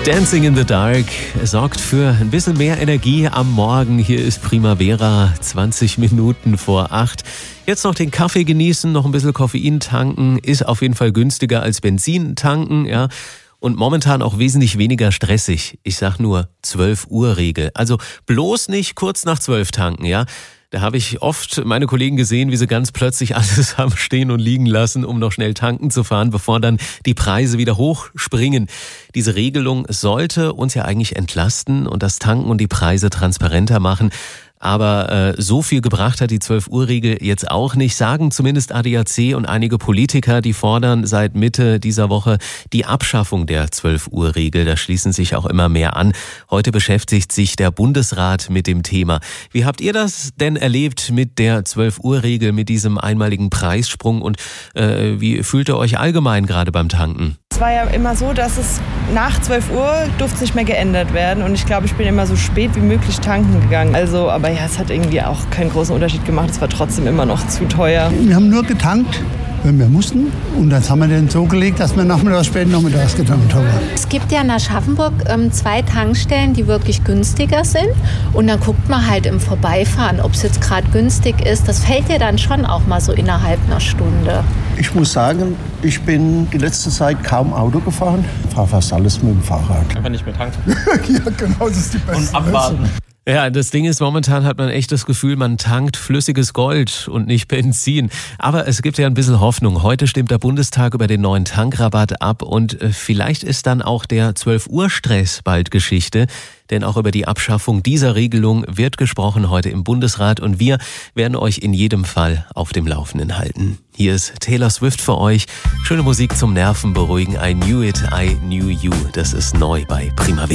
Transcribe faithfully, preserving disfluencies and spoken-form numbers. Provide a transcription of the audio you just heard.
Dancing in the Dark sorgt für ein bisschen mehr Energie am Morgen. Hier ist Primavera, zwanzig Minuten vor acht. Jetzt noch den Kaffee genießen, noch ein bisschen Koffein tanken, ist auf jeden Fall günstiger als Benzin tanken, ja. Und momentan auch wesentlich weniger stressig. Ich sag nur zwölf Uhr Regel. Also bloß nicht kurz nach zwölf tanken, ja. Da habe ich oft meine Kollegen gesehen, wie sie ganz plötzlich alles haben stehen und liegen lassen, um noch schnell tanken zu fahren, bevor dann die Preise wieder hochspringen. Diese Regelung sollte uns ja eigentlich entlasten und das Tanken und die Preise transparenter machen. Aber äh, so viel gebracht hat die zwölf Uhr Regel jetzt auch nicht, sagen zumindest A D A C und einige Politiker, die fordern seit Mitte dieser Woche die Abschaffung der zwölf Uhr Regel. Da schließen sich auch immer mehr an. Heute beschäftigt sich der Bundesrat mit dem Thema. Wie habt ihr das denn erlebt mit der zwölf Uhr Regel, mit diesem einmaligen Preissprung und äh, wie fühlt ihr euch allgemein gerade beim Tanken? Es war ja immer so, dass es nach zwölf Uhr durfte es nicht mehr geändert werden und ich glaube, ich bin immer so spät wie möglich tanken gegangen. Also, aber ja, es hat irgendwie auch keinen großen Unterschied gemacht. Es war trotzdem immer noch zu teuer. Wir haben nur getankt, wenn wir mussten. Und das haben wir dann so gelegt, dass wir nachmittags, spät nachmittags getankt haben. Es gibt ja in Aschaffenburg ähm, zwei Tankstellen, die wirklich günstiger sind. Und dann guckt man halt im Vorbeifahren, ob es jetzt gerade günstig ist. Das fällt dir dann schon auch mal so innerhalb einer Stunde. Ich muss sagen, ich bin die letzte Zeit kaum Auto gefahren. Ich fahre fast alles mit dem Fahrrad. Einfach nicht mehr tanken. Ja, genau, das ist die beste Und abwarten. Lösung. Ja, das Ding ist, momentan hat man echt das Gefühl, man tankt flüssiges Gold und nicht Benzin. Aber es gibt ja ein bisschen Hoffnung. Heute stimmt der Bundestag über den neuen Tankrabatt ab und vielleicht ist dann auch der zwölf Uhr Stress bald Geschichte. Denn auch über die Abschaffung dieser Regelung wird gesprochen heute im Bundesrat und wir werden euch in jedem Fall auf dem Laufenden halten. Hier ist Taylor Swift für euch. Schöne Musik zum Nerven beruhigen. I knew it, I knew you. Das ist neu bei Primavera.